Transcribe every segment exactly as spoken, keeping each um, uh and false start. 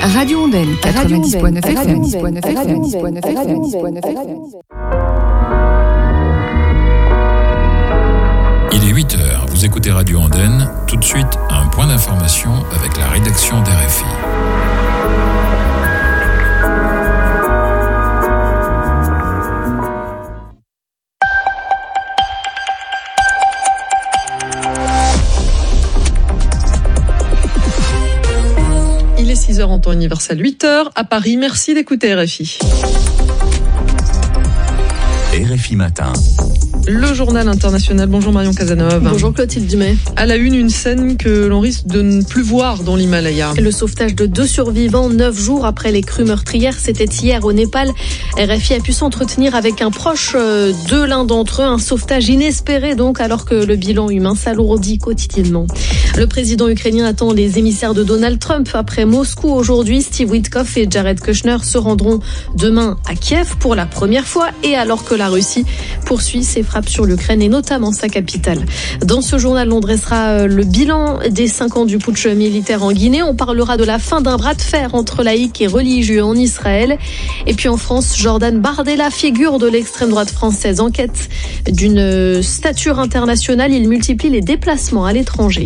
Radio Ondaine, quatre-vingt-dix virgule neuf F M. Il est huit heures, vous écoutez Radio Ondaine. Tout de suite, un point d'information avec la rédaction d'R F I. Il est six heures en temps universel, huit heures à Paris. Merci d'écouter R F I. R F I Matin. Le journal international. Bonjour Marion Cazeneuve. Bonjour Clotilde Dumais. À la une, une scène que l'on risque de ne plus voir dans l'Himalaya. Le sauvetage de deux survivants, neuf jours après les crues meurtrières, c'était hier au Népal. R F I a pu s'entretenir avec un proche de l'un d'entre eux. Un sauvetage inespéré donc, alors que le bilan humain s'alourdit quotidiennement. Le président ukrainien attend les émissaires de Donald Trump après Moscou aujourd'hui. Steve Witkoff et Jared Kushner se rendront demain à Kiev pour la première fois, et alors que la Russie poursuit ses frappes sur l'Ukraine et notamment sa capitale. Dans ce journal, on dressera le bilan des cinq ans du putsch militaire en Guinée. On parlera de la fin d'un bras de fer entre laïcs et religieux en Israël. Et puis en France, Jordan Bardella, figure de l'extrême droite française, en quête d'une stature internationale. Il multiplie les déplacements à l'étranger.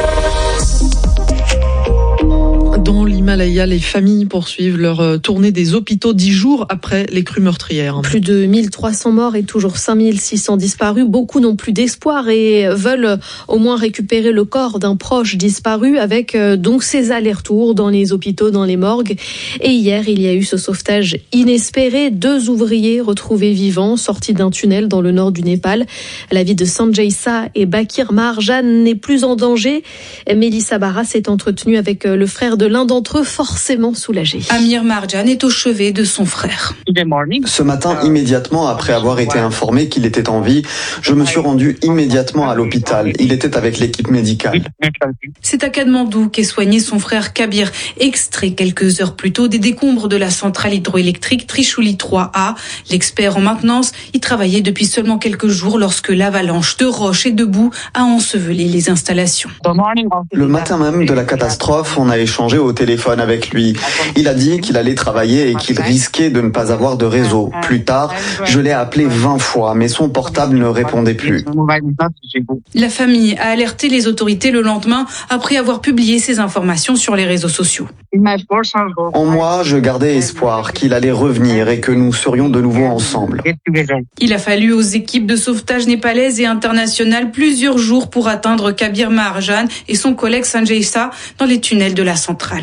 Dans l'Himalaya, les familles poursuivent leur tournée des hôpitaux dix jours après les crues meurtrières. Plus de mille trois cents morts et toujours cinq mille six cents disparus. Beaucoup n'ont plus d'espoir et veulent au moins récupérer le corps d'un proche disparu, avec donc ces allers-retours dans les hôpitaux, dans les morgues. Et hier, il y a eu ce sauvetage inespéré. Deux ouvriers retrouvés vivants, sortis d'un tunnel dans le nord du Népal. La vie de Sanjay Shah et Bakir Maharjan n'est plus en danger. Mélissa Barra s'est entretenue avec le frère de l'un d'entre eux, forcément soulagé. Amir Marjan est au chevet de son frère. Ce matin, immédiatement après avoir été informé qu'il était en vie, je me suis rendu immédiatement à l'hôpital. Il était avec l'équipe médicale. C'est à Katmandou qu'est soigné son frère Kabir, extrait quelques heures plus tôt des décombres de la centrale hydroélectrique Trishuli trois A. L'expert en maintenance y travaillait depuis seulement quelques jours lorsque l'avalanche de roches et de boue a enseveli les installations. Le matin même de la catastrophe, on a échangé au téléphone avec lui. Il a dit qu'il allait travailler et qu'il risquait de ne pas avoir de réseau. Plus tard, je l'ai appelé vingt fois, mais son portable ne répondait plus. La famille a alerté les autorités le lendemain après avoir publié ces informations sur les réseaux sociaux. En moi, je gardais espoir qu'il allait revenir et que nous serions de nouveau ensemble. Il a fallu aux équipes de sauvetage népalaises et internationales plusieurs jours pour atteindre Kabir Maharjan et son collègue Sanjay Shah dans les tunnels de la centrale.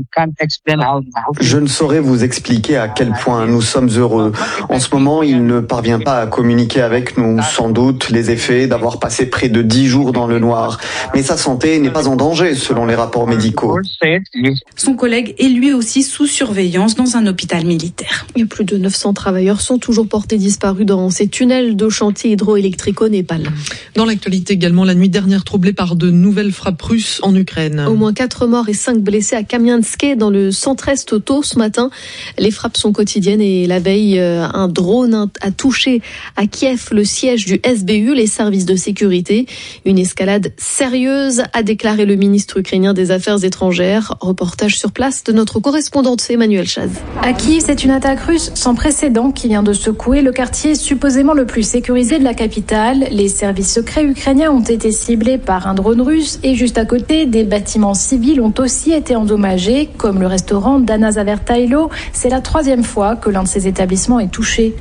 Je ne saurais vous expliquer à quel point nous sommes heureux. En ce moment, il ne parvient pas à communiquer avec nous. Sans doute les effets d'avoir passé près de dix jours dans le noir. Mais sa santé n'est pas en danger, selon les rapports médicaux. Son collègue est lui aussi sous surveillance dans un hôpital militaire. Et plus de neuf cents travailleurs sont toujours portés disparus dans ces tunnels de chantiers hydroélectriques au Népal. Dans l'actualité également, la nuit dernière troublée par de nouvelles frappes russes en Ukraine. Au moins quatre morts et cinq blessés à Kamianske, dans le centre-est tôt ce matin. Les frappes sont quotidiennes et la veille, un drone a touché à Kiev le siège du S B U, les services de sécurité. Une escalade sérieuse, a déclaré le ministre ukrainien des Affaires étrangères. Reportage sur place de notre correspondante Emmanuel Chaz. À Kiev, c'est une attaque russe sans précédent qui vient de secouer le quartier supposément le plus sécurisé de la capitale. Les services secrets ukrainiens ont été ciblés par un drone russe et juste à côté, des bâtiments civils ont aussi été endommagés, comme le restaurant Dana Zavertailo. C'est la troisième fois que l'un de ces établissements est touché.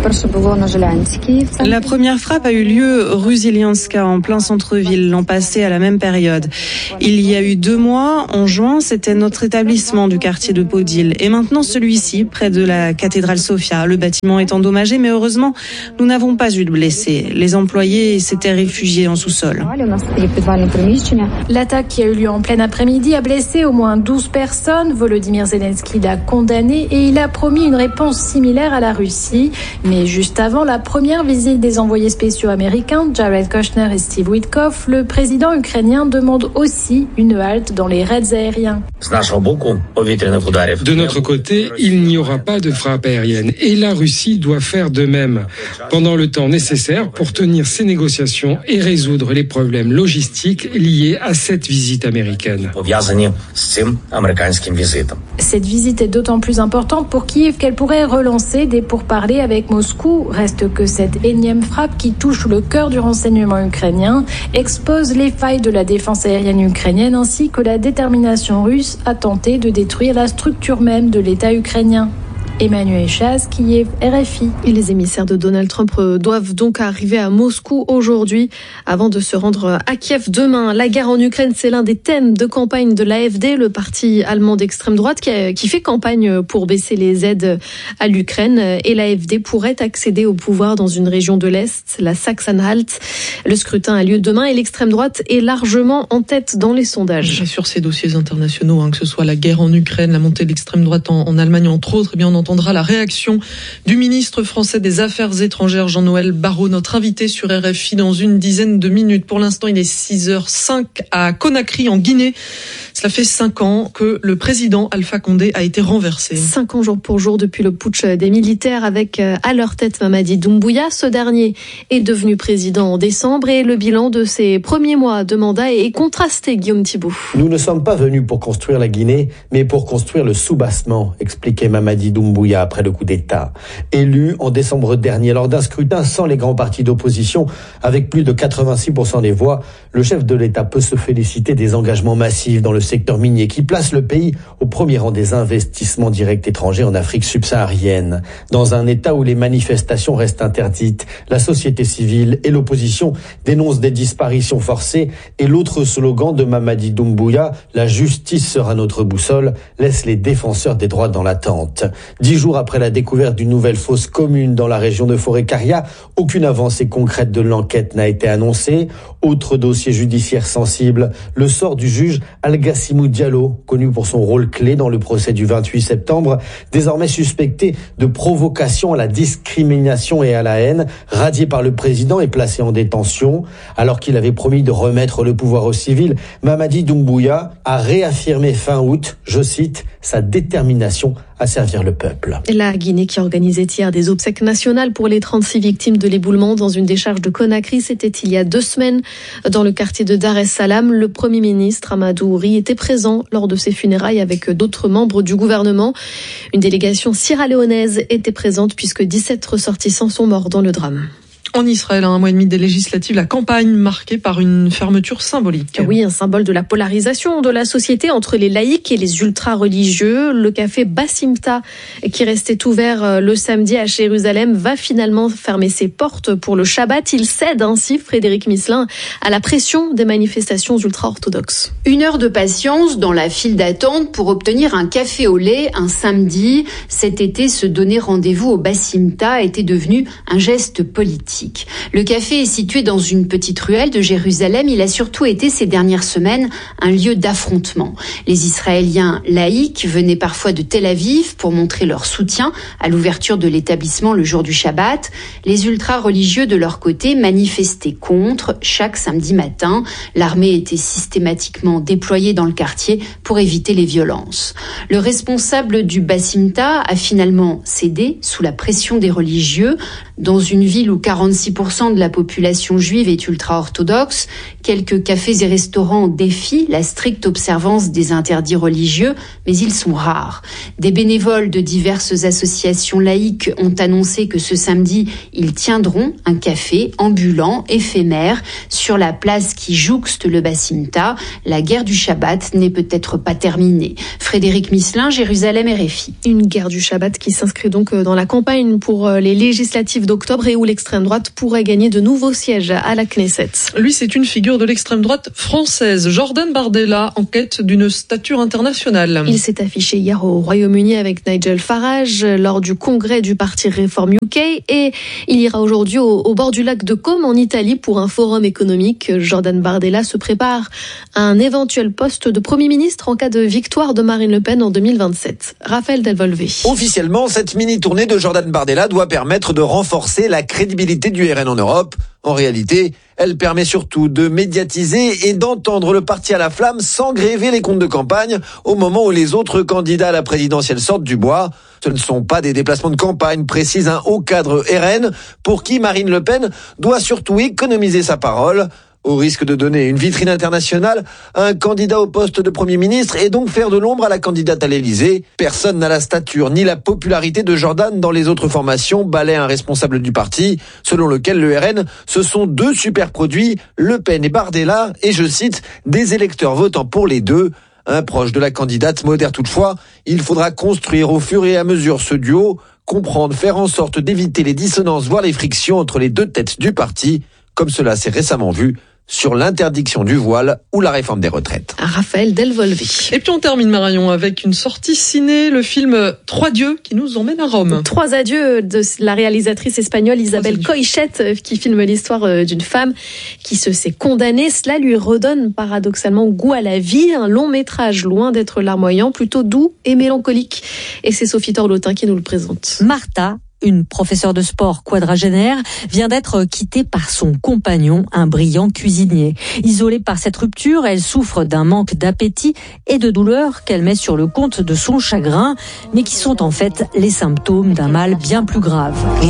La première frappe a eu lieu rue Zilianska, en plein centre-ville, l'an passé à la même période. Il y a eu deux mois, en juin, c'était notre établissement du quartier de Podil. Et maintenant celui-ci, près de la cathédrale Sofia. Le bâtiment est endommagé, mais heureusement, nous n'avons pas eu de blessés. Les employés s'étaient réfugiés en sous-sol. L'attaque qui a eu lieu en plein après-midi a blessé au moins douze personnes. Volodymyr Zelensky l'a condamné et il a promis une réponse similaire à la Russie. Mais juste avant la première visite des envoyés spéciaux américains, Jared Kushner et Steve Witkoff, le président ukrainien demande aussi une halte dans les raids aériens. De notre côté, il n'y aura pas de frappe aérienne et la Russie doit faire de même pendant le temps nécessaire pour tenir ces négociations et résoudre les problèmes logistiques liés à cette visite américaine. Cette visite est d'autant plus importante pour Kiev qu'elle pourrait relancer des pourparlers avec Moscou. Reste que cette énième frappe qui touche le cœur du renseignement ukrainien expose les failles de la défense aérienne ukrainienne ainsi que la détermination russe à tenter de détruire la structure même de l'État ukrainien. Emmanuel Chaz, Kiev, R F I. Et les émissaires de Donald Trump doivent donc arriver à Moscou aujourd'hui avant de se rendre à Kiev demain. La guerre en Ukraine, c'est l'un des thèmes de campagne de l'A F D, le parti allemand d'extrême droite qui, a, qui fait campagne pour baisser les aides à l'Ukraine. Et l'A F D pourrait accéder au pouvoir dans une région de l'Est, la Saxe-Anhalt. Le scrutin a lieu demain et l'extrême droite est largement en tête dans les sondages. Et sur ces dossiers internationaux, hein, que ce soit la guerre en Ukraine, la montée de l'extrême droite en, en Allemagne, entre autres, eh bien on entendra la réaction du ministre français des Affaires étrangères, Jean-Noël Barrot, notre invité sur R F I dans une dizaine de minutes. Pour l'instant, il est six heures cinq à Conakry, en Guinée. Cela fait cinq ans que le président Alpha Condé a été renversé. Cinq ans jour pour jour depuis le putsch des militaires avec à leur tête Mamadi Doumbouya. Ce dernier est devenu président en décembre et le bilan de ses premiers mois de mandat est contrasté, Guillaume Thibault. Nous ne sommes pas venus pour construire la Guinée, mais pour construire le soubassement, expliquait Mamadi Doumbouya après le coup d'État. Élu en décembre dernier lors d'un scrutin sans les grands partis d'opposition, avec plus de quatre-vingt-six pour cent des voix, le chef de l'État peut se féliciter des engagements massifs dans le secteur minier qui place le pays au premier rang des investissements directs étrangers en Afrique subsaharienne. Dans un État où les manifestations restent interdites, la société civile et l'opposition dénoncent des disparitions forcées et l'autre slogan de Mamadi Doumbouya, la justice sera notre boussole, laisse les défenseurs des droits dans l'attente. Dix jours après la découverte d'une nouvelle fosse commune dans la région de Forêt-Caria, aucune avancée concrète de l'enquête n'a été annoncée. Autre dossier judiciaire sensible, le sort du juge Algassimou Diallo, connu pour son rôle clé dans le procès du vingt-huit septembre, désormais suspecté de provocation à la discrimination et à la haine, radié par le président et placé en détention. Alors qu'il avait promis de remettre le pouvoir aux civils, Mamadi Doumbouya a réaffirmé fin août, je cite, sa détermination à servir le peuple. La Guinée qui organisait hier des obsèques nationales pour les trente-six victimes de l'éboulement dans une décharge de Conakry, c'était il y a deux semaines dans le quartier de Dar es Salaam. Le Premier ministre Amadou Ouri était présent lors de ces funérailles avec d'autres membres du gouvernement. Une délégation sierra-léonaise était présente puisque dix-sept ressortissants sont morts dans le drame. En Israël, à un mois et demi des législatives, la campagne marquée par une fermeture symbolique. Oui, un symbole de la polarisation de la société entre les laïcs et les ultra-religieux. Le café Bassimta, qui restait ouvert le samedi à Jérusalem, va finalement fermer ses portes pour le Shabbat. Il cède ainsi, Frédéric Misselin, à la pression des manifestations ultra-orthodoxes. Une heure de patience dans la file d'attente pour obtenir un café au lait un samedi. Cet été, se donner rendez-vous au Bassimta était devenu un geste politique. Le café est situé dans une petite ruelle de Jérusalem. Il a surtout été ces dernières semaines un lieu d'affrontement. Les Israéliens laïcs venaient parfois de Tel Aviv pour montrer leur soutien à l'ouverture de l'établissement le jour du Shabbat. Les ultra-religieux de leur côté manifestaient contre chaque samedi matin. L'armée était systématiquement déployée dans le quartier pour éviter les violences. Le responsable du Bassimta a finalement cédé sous la pression des religieux. Dans une ville où quarante-six pour cent de la population juive est ultra-orthodoxe, quelques cafés et restaurants défient la stricte observance des interdits religieux, mais ils sont rares. Des bénévoles de diverses associations laïques ont annoncé que ce samedi, ils tiendront un café ambulant, éphémère, sur la place qui jouxte le Bassimta. La guerre du Shabbat n'est peut-être pas terminée. Frédéric Misselin, Jérusalem, R F I. Une guerre du Shabbat qui s'inscrit donc dans la campagne pour les législatives d'octobre et où l'extrême droite pourrait gagner de nouveaux sièges à la Knesset. Lui, c'est une figure de l'extrême droite française. Jordan Bardella, en quête d'une stature internationale. Il s'est affiché hier au Royaume-Uni avec Nigel Farage lors du congrès du parti Reform U K et il ira aujourd'hui au, au bord du lac de Côme en Italie pour un forum économique. Jordan Bardella se prépare à un éventuel poste de Premier ministre en cas de victoire de Marine Le Pen en deux mille vingt-sept. Raphaël Delvolvé. Officiellement, cette mini-tournée de Jordan Bardella doit permettre de renforcer la crédibilité du R N en Europe. En réalité, elle permet surtout de médiatiser et d'entendre le parti à la flamme sans gréver les comptes de campagne au moment où les autres candidats à la présidentielle sortent du bois. Ce ne sont pas des déplacements de campagne, précise un haut cadre R N, pour qui Marine Le Pen doit surtout économiser sa parole. au risque de donner une vitrine internationale à un candidat au poste de Premier ministre et donc faire de l'ombre à la candidate à l'Élysée. Personne n'a la stature ni la popularité de Jordan dans les autres formations, balaie un responsable du parti, selon lequel le R N, ce sont deux superproduits, Le Pen et Bardella, et je cite, des électeurs votant pour les deux. Un proche de la candidate modère toutefois, il faudra construire au fur et à mesure ce duo, comprendre, faire en sorte d'éviter les dissonances, voire les frictions entre les deux têtes du parti, comme cela s'est récemment vu sur l'interdiction du voile ou la réforme des retraites. Raphaël Delvolvé. Et puis on termine, Marion, avec une sortie ciné, le film Trois dieux qui nous emmène à Rome. Trois adieux de la réalisatrice espagnole Isabelle Coixet qui filme l'histoire d'une femme qui se sait condamnée. Cela lui redonne paradoxalement goût à la vie. Un long métrage loin d'être larmoyant, plutôt doux et mélancolique. Et c'est Sophie Torlotin qui nous le présente. Martha, une professeure de sport quadragénaire, vient d'être quittée par son compagnon, un brillant cuisinier. Isolée par cette rupture, elle souffre d'un manque d'appétit et de douleur qu'elle met sur le compte de son chagrin, mais qui sont en fait les symptômes d'un mal bien plus grave.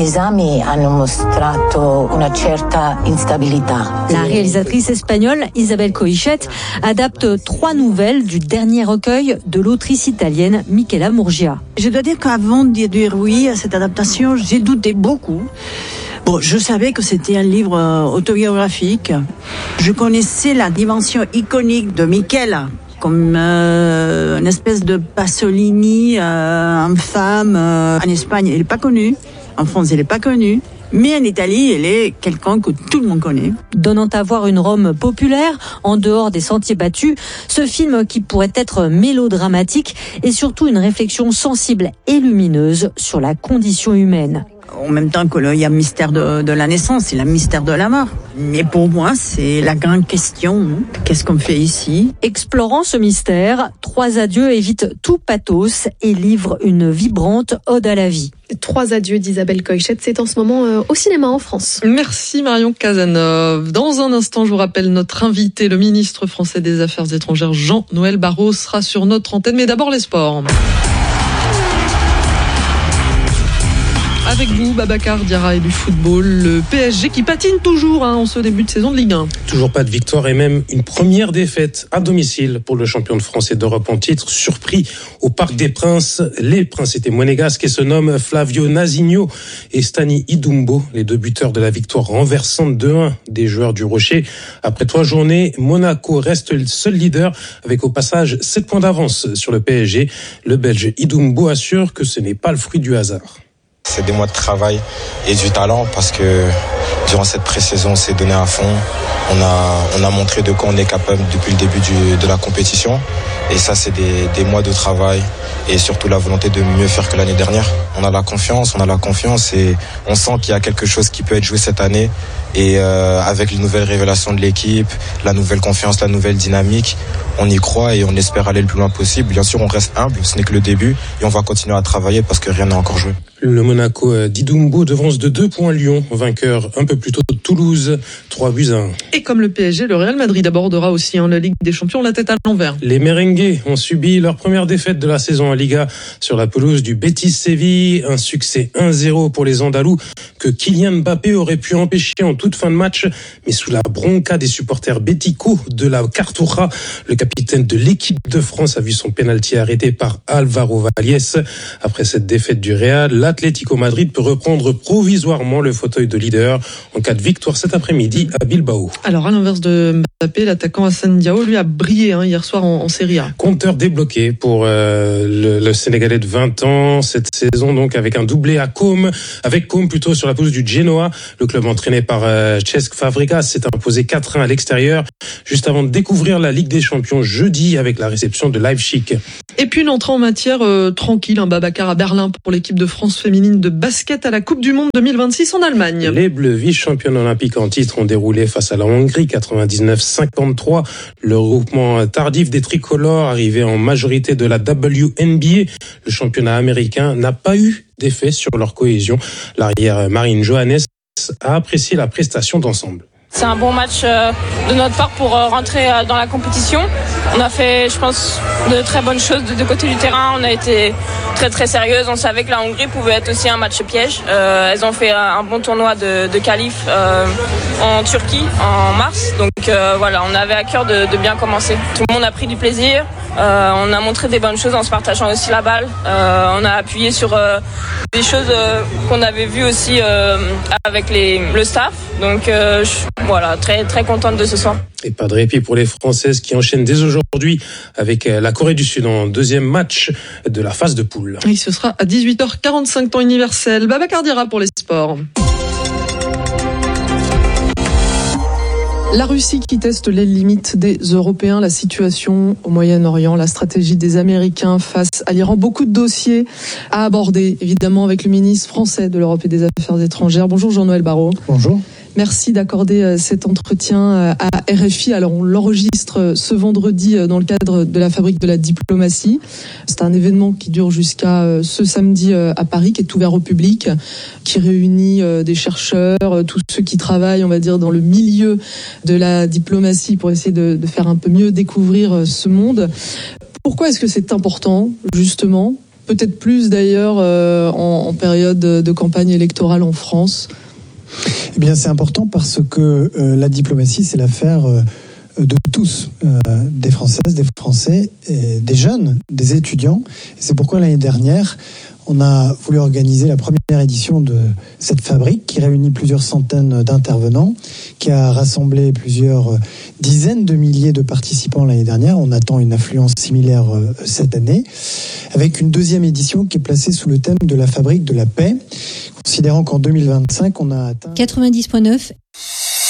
La réalisatrice espagnole Isabelle Coixet adapte trois nouvelles du dernier recueil de l'autrice italienne Michela Murgia. Je dois dire qu'avant de dire oui à cette adaptation, j'ai douté beaucoup. Bon, je savais que c'était un livre autobiographique. Je connaissais la dimension iconique de Michela comme euh, une espèce de Pasolini, euh, infâme. Euh, en Espagne, elle n'est pas connue. En France, elle n'est pas connue. Mais en Italie, elle est quelqu'un que tout le monde connaît. Donnant à voir une Rome populaire, en dehors des sentiers battus, ce film qui pourrait être mélodramatique est surtout une réflexion sensible et lumineuse sur la condition humaine. En même temps qu'il y a le mystère de, de la naissance et le mystère de la mort. Mais pour moi, c'est la grande question. Qu'est-ce qu'on fait ici ? Explorant ce mystère, Trois adieux évite tout pathos et livre une vibrante ode à la vie. Trois adieux d'Isabelle Coixet, c'est en ce moment au cinéma en France. Merci Marion Cazeneuve. Dans un instant, je vous rappelle notre invité, le ministre français des Affaires étrangères Jean-Noël Barrot sera sur notre antenne. Mais d'abord les sports. Avec vous, Babacar Diarra et du football, le P S G qui patine toujours hein, en ce début de saison de Ligue un. Toujours pas de victoire et même une première défaite à domicile pour le champion de France et d'Europe en titre. Surpris au Parc des Princes, les Princes étaient monégasques et se nomment Flavio Nazinho et Stani Idumbo, les deux buteurs de la victoire renversante deux un des joueurs du Rocher. Après trois journées, Monaco reste le seul leader avec au passage sept points d'avance sur le P S G. Le Belge Idumbo assure que ce n'est pas le fruit du hasard. C'est des mois de travail et du talent parce que durant cette pré-saison, on s'est donné à fond. On a, on a montré de quoi on est capable depuis le début du, de la compétition. Et ça, c'est des, des mois de travail et surtout la volonté de mieux faire que l'année dernière. On a la confiance, on a la confiance et on sent qu'il y a quelque chose qui peut être joué cette année. Et euh, avec les nouvelles révélations de l'équipe, la nouvelle confiance, la nouvelle dynamique, on y croit et on espère aller le plus loin possible. Bien sûr, on reste humble, ce n'est que le début et on va continuer à travailler parce que rien n'est encore joué. Le Monaco d'Idumbo devance de deux points Lyon, vainqueur un peu plus tôt de Toulouse, trois buts à un. Et comme le P S G, le Real Madrid abordera aussi hein, la Ligue des Champions, la tête à l'envers. Les Merengues ont subi leur première défaite de la saison en Liga sur la pelouse du Betis Séville. Un succès un zéro pour les Andalous que Kylian Mbappé aurait pu empêcher en toute fin de match. Mais sous la bronca des supporters béticos de la Cartuja, le capitaine de l'équipe de France a vu son pénalty arrêté par Álvaro Valles. Après cette défaite du Real, l'Atlético Madrid peut reprendre provisoirement le fauteuil de leader en cas de victoire cet après-midi à Bilbao. Alors à l'inverse de Mbappé, l'attaquant Hassan Diao lui a brillé hein, hier soir en, en Serie A. Compteur débloqué pour euh, le, le Sénégalais de vingt ans cette saison, donc avec un doublé à Côme, avec Côme plutôt sur la pelouse du Genoa. Le club entraîné par euh, Cesc Fabregas s'est imposé quatre un à l'extérieur, juste avant de découvrir la Ligue des Champions jeudi avec la réception de Leipzig. Et puis une entrée en matière euh, tranquille, un Babacar à Berlin pour l'équipe de France féminine de basket à la Coupe du Monde deux mille vingt-six en Allemagne. Les Bleus, vice-championnes olympiques en titre, ont déroulé face à la Hongrie quatre-vingt-dix-neuf cinquante-trois. Le regroupement tardif des tricolores, arrivé en majorité de la W N B A, le championnat américain, n'a pas eu d'effet sur leur cohésion. L'arrière Marine Johannes a apprécié la prestation d'ensemble. C'est un bon match euh, de notre part pour euh, rentrer euh, dans la compétition. On a fait, je pense, de très bonnes choses de deux côtés du terrain. On a été très très sérieuses. On savait que la Hongrie pouvait être aussi un match piège. Euh, elles ont fait un, un bon tournoi de, de qualif euh, en Turquie en mars. Donc euh, voilà, on avait à cœur de, de bien commencer. Tout le monde a pris du plaisir. Euh, on a montré des bonnes choses en se partageant aussi la balle. Euh, on a appuyé sur euh, des choses euh, qu'on avait vues aussi euh, avec les, le staff. Donc euh, je, voilà, très très contente de ce soir. Et pas de répit pour les Françaises qui enchaînent dès aujourd'hui avec la Corée du Sud en deuxième match de la phase de poule. Oui, ce sera à dix-huit heures quarante-cinq temps universel. Babacar Diarra pour les sports. La Russie qui teste les limites des Européens, la situation au Moyen-Orient, la stratégie des Américains face à l'Iran. Beaucoup de dossiers à aborder, évidemment, avec le ministre français de l'Europe et des Affaires étrangères. Bonjour Jean-Noël Barrot. Bonjour. Merci d'accorder cet entretien à R F I. Alors, on l'enregistre ce vendredi dans le cadre de la Fabrique de la diplomatie. C'est un événement qui dure jusqu'à ce samedi à Paris, qui est ouvert au public, qui réunit des chercheurs, tous ceux qui travaillent, on va dire, dans le milieu de la diplomatie pour essayer de, de faire un peu mieux découvrir ce monde. Pourquoi est-ce que c'est important, justement, peut-être plus d'ailleurs en, en période de campagne électorale en France ? Eh bien, c'est important parce que euh, la diplomatie, c'est l'affaire euh, de tous, euh, des Françaises, des Français, et des jeunes, des étudiants. Et c'est pourquoi l'année dernière, on a voulu organiser la première édition de cette fabrique qui réunit plusieurs centaines d'intervenants, qui a rassemblé plusieurs dizaines de milliers de participants l'année dernière. On attend une affluence similaire cette année, avec une deuxième édition qui est placée sous le thème de la fabrique de la paix, considérant qu'en deux mille vingt-cinq, on a atteint... quatre-vingt-dix virgule neuf